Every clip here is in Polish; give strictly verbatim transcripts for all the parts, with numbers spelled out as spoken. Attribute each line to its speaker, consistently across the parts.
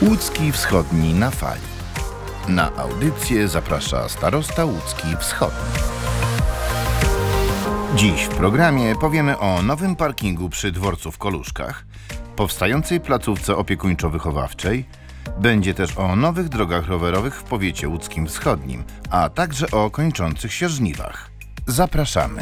Speaker 1: Łódzki Wschodni na fali. Na audycję zaprasza starosta Łódzki Wschodni. Dziś w programie powiemy o nowym parkingu przy dworcu w Koluszkach, powstającej placówce opiekuńczo-wychowawczej, będzie też o nowych drogach rowerowych w powiecie łódzkim wschodnim, a także o kończących się żniwach. Zapraszamy.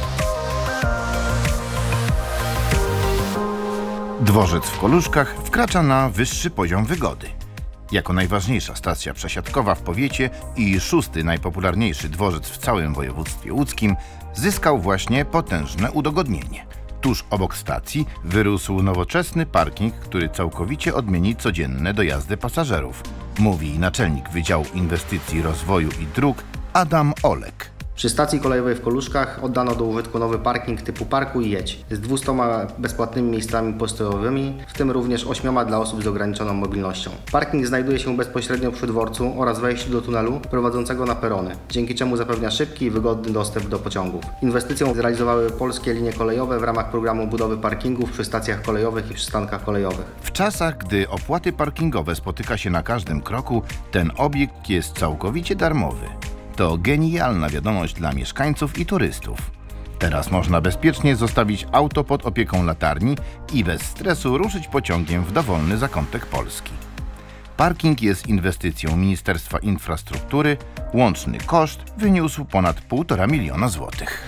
Speaker 1: Dworzec w Koluszkach wkracza na wyższy poziom wygody. Jako najważniejsza stacja przesiadkowa w powiecie i szósty najpopularniejszy dworzec w całym województwie łódzkim zyskał właśnie potężne udogodnienie. Tuż obok stacji wyrósł nowoczesny parking, który całkowicie odmieni codzienne dojazdy pasażerów, mówi naczelnik Wydziału Inwestycji, Rozwoju i Dróg Adam Olek.
Speaker 2: Przy stacji kolejowej w Koluszkach oddano do użytku nowy parking typu Parkuj i jedź z dwustoma bezpłatnymi miejscami postojowymi, w tym również ośmioma dla osób z ograniczoną mobilnością. Parking znajduje się bezpośrednio przy dworcu oraz wejściu do tunelu prowadzącego na perony, dzięki czemu zapewnia szybki i wygodny dostęp do pociągów. Inwestycję zrealizowały polskie linie kolejowe w ramach programu budowy parkingów przy stacjach kolejowych i przystankach kolejowych.
Speaker 1: W czasach, gdy opłaty parkingowe spotyka się na każdym kroku, ten obiekt jest całkowicie darmowy. To genialna wiadomość dla mieszkańców i turystów. Teraz można bezpiecznie zostawić auto pod opieką latarni i bez stresu ruszyć pociągiem w dowolny zakątek Polski. Parking jest inwestycją Ministerstwa Infrastruktury. Łączny koszt wyniósł ponad półtora miliona złotych.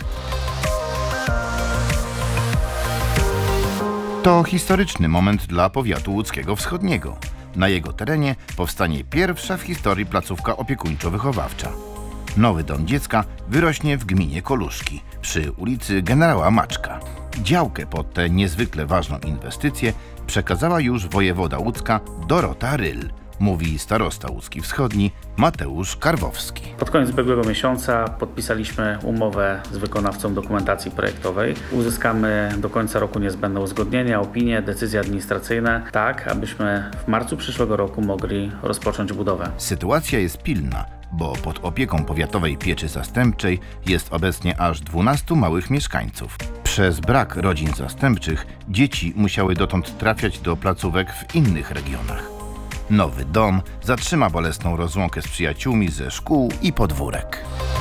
Speaker 1: To historyczny moment dla powiatu łódzkiego wschodniego. Na jego terenie powstanie pierwsza w historii placówka opiekuńczo-wychowawcza. Nowy dom dziecka wyrośnie w gminie Koluszki, przy ulicy Generała Maczka. Działkę pod tę niezwykle ważną inwestycję przekazała już wojewoda łódzka Dorota Ryl, mówi starosta Łódzki Wschodni Mateusz Karwowski.
Speaker 3: Pod koniec ubiegłego miesiąca podpisaliśmy umowę z wykonawcą dokumentacji projektowej. Uzyskamy do końca roku niezbędne uzgodnienia, opinie, decyzje administracyjne, tak abyśmy w marcu przyszłego roku mogli rozpocząć budowę.
Speaker 1: Sytuacja jest pilna, bo pod opieką powiatowej pieczy zastępczej jest obecnie aż dwunastu małych mieszkańców. Przez brak rodzin zastępczych dzieci musiały dotąd trafiać do placówek w innych regionach. Nowy dom zatrzyma bolesną rozłąkę z przyjaciółmi ze szkół i podwórek.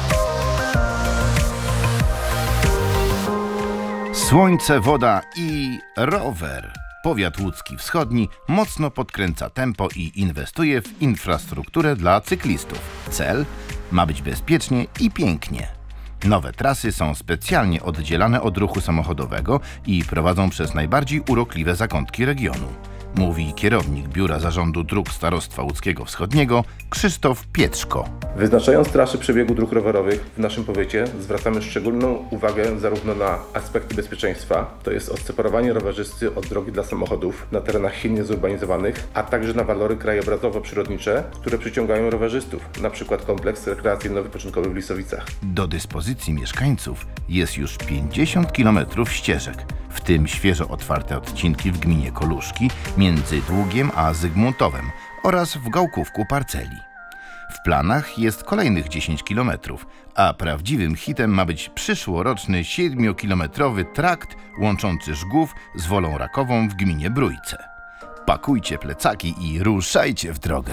Speaker 1: Słońce, woda i rower. Powiat łódzki wschodni mocno podkręca tempo i inwestuje w infrastrukturę dla cyklistów. Cel? Ma być bezpiecznie i pięknie. Nowe trasy są specjalnie oddzielane od ruchu samochodowego i prowadzą przez najbardziej urokliwe zakątki regionu, mówi kierownik Biura Zarządu Dróg Starostwa Łódzkiego Wschodniego Krzysztof Pietrzko.
Speaker 4: Wyznaczając trasy przebiegu dróg rowerowych w naszym powiecie, zwracamy szczególną uwagę zarówno na aspekty bezpieczeństwa, to jest odseparowanie rowerzysty od drogi dla samochodów na terenach silnie zurbanizowanych, a także na walory krajobrazowo-przyrodnicze, które przyciągają rowerzystów, np. kompleks rekreacyjno-wypoczynkowy w Lisowicach.
Speaker 1: Do dyspozycji mieszkańców jest już pięćdziesiąt kilometrów ścieżek, w tym świeżo otwarte odcinki w gminie Koluszki między Długiem a Zygmuntowem oraz w Gałkówku Parceli. W planach jest kolejnych dziesięć kilometrów, a prawdziwym hitem ma być przyszłoroczny siedmiokilometrowy trakt łączący Żgów z Wolą Rakową w gminie Brójce. Pakujcie plecaki i ruszajcie w drogę.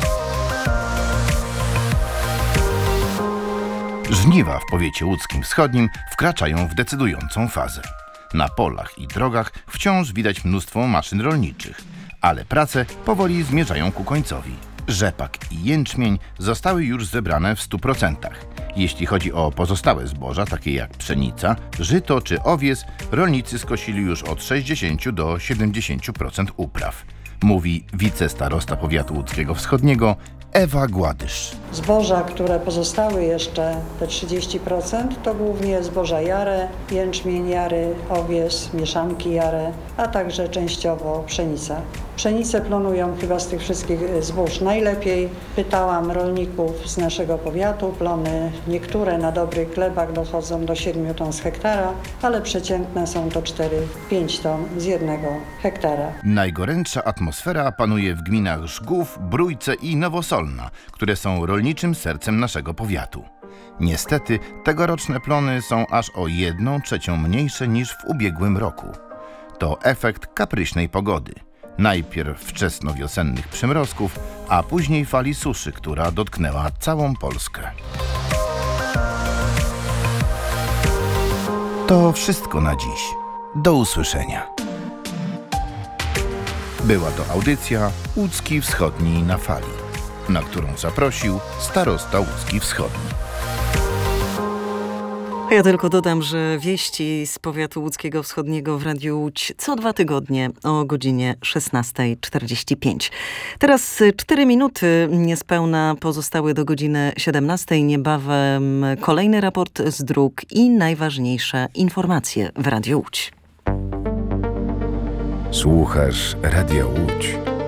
Speaker 1: Żniwa w powiecie łódzkim wschodnim wkraczają w decydującą fazę. Na polach i drogach wciąż widać mnóstwo maszyn rolniczych, ale prace powoli zmierzają ku końcowi. Rzepak i jęczmień zostały już zebrane w stu procentach. Jeśli chodzi o pozostałe zboża, takie jak pszenica, żyto czy owies, rolnicy skosili już od sześćdziesięciu do siedemdziesięciu procent upraw, mówi wicestarosta powiatu łódzkiego wschodniego Ewa Gładysz.
Speaker 5: Zboża, które pozostały jeszcze, te trzydzieści procent, to głównie zboża jare, jęczmień jary, owies, mieszanki jare, a także częściowo pszenica. Pszenicę plonują chyba z tych wszystkich zbóż najlepiej. Pytałam rolników z naszego powiatu, plony niektóre na dobrych glebach dochodzą do siedmiu ton z hektara, ale przeciętne są to cztery pięć ton z jednego hektara.
Speaker 1: Najgorętsza atmosfera panuje w gminach Żgów, Brójce i Nowosolna, które są rolniczym sercem naszego powiatu. Niestety tegoroczne plony są aż o jedną trzecią mniejsze niż w ubiegłym roku. To efekt kapryśnej pogody. Najpierw wczesnowiosennych przymrozków, a później fali suszy, która dotknęła całą Polskę. To wszystko na dziś. Do usłyszenia. Była to audycja Łódzki Wschodni na fali, na którą zaprosił starosta Łódzki Wschodni.
Speaker 6: Ja tylko dodam, że wieści z powiatu łódzkiego wschodniego w Radiu Łódź co dwa tygodnie o godzinie szesnasta czterdzieści pięć. Teraz cztery minuty niespełna pozostały do godziny siedemnastej. Niebawem kolejny raport z dróg i najważniejsze informacje w Radiu Łódź.
Speaker 7: Słuchasz Radia Łódź.